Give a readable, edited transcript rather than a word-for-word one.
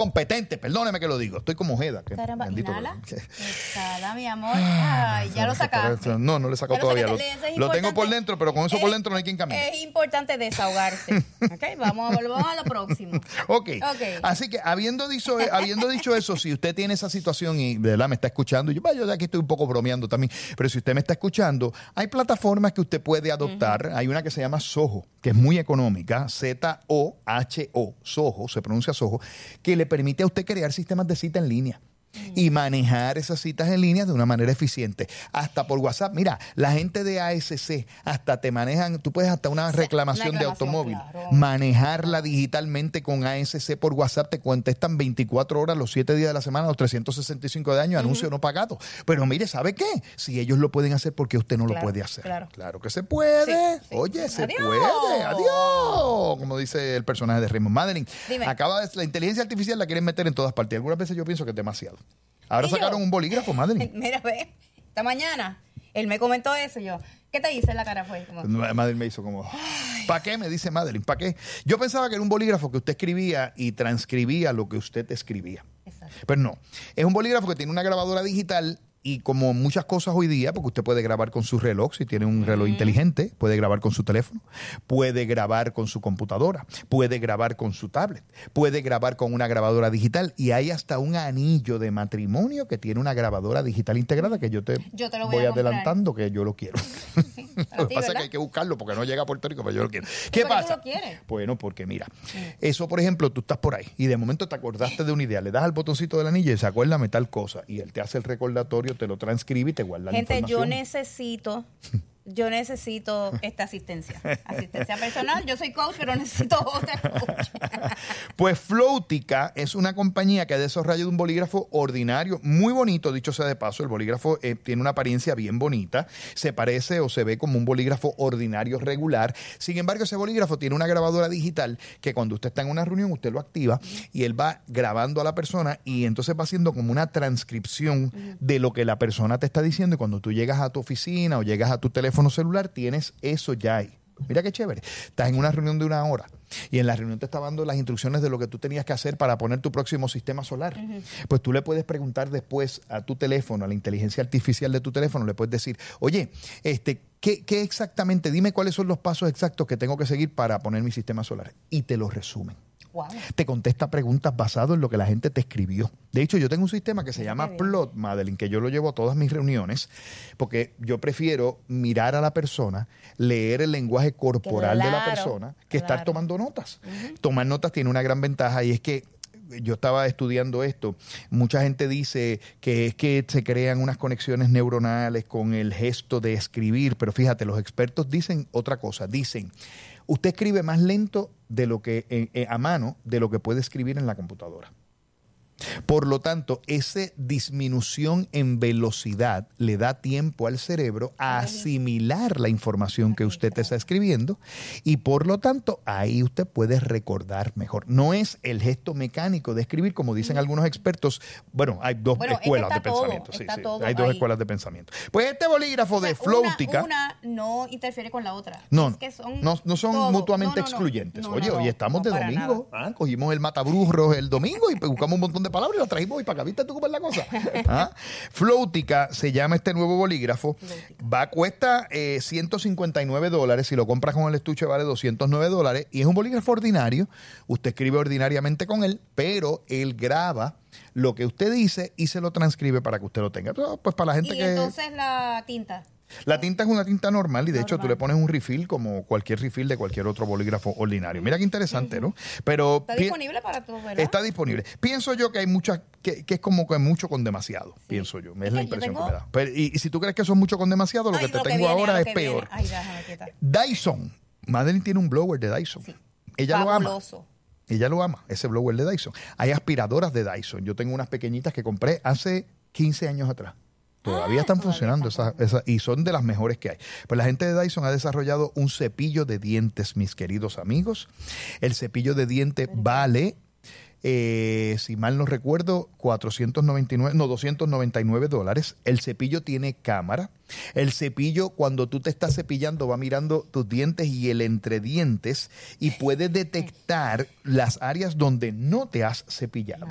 incompetente, perdóneme que lo digo. Estoy como Ojeda. Caramba, inhala. Exhala, mi amor. Ya lo sacaste. No le he sacado todavía. Lo tengo por dentro, pero con eso por dentro no hay quien camine. Es importante desahogarse. Okay, vamos a lo próximo. Ok. Así que habiendo dicho eso, si usted tiene esa situación y de verdad me está escuchando, yo de aquí estoy un poco bromeando también, pero si usted me está escuchando, hay plataformas que usted puede adoptar. Hay una que se llama Zoho, que es muy económica, Z-O-H-O, Zoho, se pronuncia Zoho, que le permite a usted crear sistemas de cita en línea y manejar esas citas en línea de una manera eficiente. Hasta por WhatsApp. Mira, la gente de ASC hasta te manejan, tú puedes hasta una reclamación de automóvil, claro, manejarla digitalmente con ASC por WhatsApp, te contestan 24 horas los 7 días de la semana, los 365 de año, anuncio no pagado. Pero mire, ¿sabe qué? Si ellos lo pueden hacer, ¿por qué usted no lo puede hacer? Claro que se puede. Sí. Oye, se puede. Adiós. Como dice el personaje de Raymond. Madeline, la inteligencia artificial la quieren meter en todas partes. Algunas veces yo pienso que es demasiado. Ahora sacaron un bolígrafo, Madeline. Mira, ve, esta mañana él me comentó eso. Yo, ¿qué te dice en la cara? Fue como... Madeline me hizo como, ¿para qué? Me dice Madeline, ¿para qué? Yo pensaba que era un bolígrafo que usted escribía y transcribía lo que usted escribía. Exacto. Pero no, es un bolígrafo que tiene una grabadora digital. Y como muchas cosas hoy día, porque usted puede grabar con su reloj, si tiene un reloj inteligente, puede grabar con su teléfono, puede grabar con su computadora, puede grabar con su tablet, puede grabar con una grabadora digital y hay hasta un anillo de matrimonio que tiene una grabadora digital integrada que yo te lo voy adelantando que yo lo quiero. Sí, lo que pasa es que hay que buscarlo porque no llega a Puerto Rico, pero yo lo quiero. ¿Qué pasa? ¿Tú lo quieres? Bueno, porque mira, eso por ejemplo, tú estás por ahí y de momento te acordaste de una idea, le das al botoncito del anillo y se acuérdame tal cosa y él te hace el recordatorio, te lo transcribe y te guarda la información. Yo necesito esta asistencia personal. Yo soy coach, pero necesito otra coach. Pues Flowtica es una compañía que ha desarrollado un bolígrafo ordinario, muy bonito, dicho sea de paso. El bolígrafo tiene una apariencia bien bonita, se parece o se ve como un bolígrafo ordinario regular. Sin embargo, ese bolígrafo tiene una grabadora digital que cuando usted está en una reunión, usted lo activa y él va grabando a la persona y entonces va haciendo como una transcripción de lo que la persona te está diciendo y cuando tú llegas a tu oficina o llegas a tu teléfono celular, tienes eso ya ahí. Mira qué chévere. Estás en una reunión de 1 hora y en la reunión te está dando las instrucciones de lo que tú tenías que hacer para poner tu próximo sistema solar. Pues tú le puedes preguntar después a tu teléfono, a la inteligencia artificial de tu teléfono, le puedes decir, oye, ¿qué exactamente? Dime cuáles son los pasos exactos que tengo que seguir para poner mi sistema solar. Y te lo resumen. Wow. Te contesta preguntas basadas en lo que la gente te escribió. De hecho, yo tengo un sistema que se llama Plot, Madeline, que yo lo llevo a todas mis reuniones, porque yo prefiero mirar a la persona, leer el lenguaje corporal de la persona, que estar tomando notas. Tomar notas tiene una gran ventaja y es que yo estaba estudiando esto. Mucha gente dice que es que se crean unas conexiones neuronales con el gesto de escribir, pero fíjate, los expertos dicen otra cosa. Dicen, usted escribe más lento de lo que a mano de lo que puede escribir en la computadora. Por lo tanto, esa disminución en velocidad le da tiempo al cerebro a asimilar la información que usted está escribiendo y por lo tanto ahí usted puede recordar mejor. No es el gesto mecánico de escribir como dicen algunos expertos. Bueno, hay dos escuelas de pensamiento. Hay dos escuelas de pensamiento. Pues este bolígrafo de Flowtica... Una no interfiere con la otra. No son mutuamente excluyentes. Hoy estamos de domingo. Cogimos el matabrujros el domingo y buscamos un montón de palabras y las trajimos y para acá. ¿Viste tú cómo es la cosa? Flowtica se llama este nuevo bolígrafo. Cuesta $159. Si lo compras con el estuche vale $209. Y es un bolígrafo ordinario. Usted escribe ordinariamente con él, pero él graba lo que usted dice y se lo transcribe para que usted lo tenga. Pues para la gente entonces la tinta. La tinta es una tinta normal y de hecho tú le pones un refill como cualquier refill de cualquier otro bolígrafo ordinario. Mira qué interesante, ¿no? Pero está disponible para todo, ¿verdad? Está disponible. Pienso yo que hay muchas, que es como que mucho con demasiado, pienso yo. Es la impresión que me da. Pero, y si tú crees que eso es mucho con demasiado, lo que te tengo ahora es peor. Dyson. Madeline tiene un blower de Dyson. Sí. Ella Fabuloso. Lo ama. Ella lo ama, ese blower de Dyson. Hay aspiradoras de Dyson. Yo tengo unas pequeñitas que compré hace 15 años atrás. Todavía están funcionando esas y son de las mejores que hay. Pues la gente de Dyson ha desarrollado un cepillo de dientes, mis queridos amigos. El cepillo de dientes vale, si mal no recuerdo, $299. El cepillo tiene cámara. El cepillo, cuando tú te estás cepillando, va mirando tus dientes y el entredientes y puede detectar las áreas donde no te has cepillado.